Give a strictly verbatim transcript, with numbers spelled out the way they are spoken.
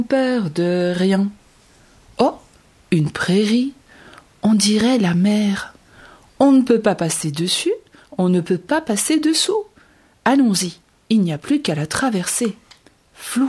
peur de rien. Oh, une prairie, on dirait la mer. On ne peut pas passer dessus, on ne peut pas passer dessous. Allons-y, il n'y a plus qu'à la traverser. Flou.